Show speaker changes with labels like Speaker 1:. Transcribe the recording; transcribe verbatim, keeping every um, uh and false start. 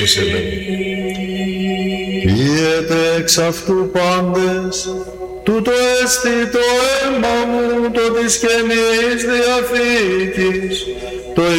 Speaker 1: ελέη.
Speaker 2: Ιέτε εξ αυτού πάντες, τούτο έστι το αίμα μου, το της Καινής Διαθήκης, το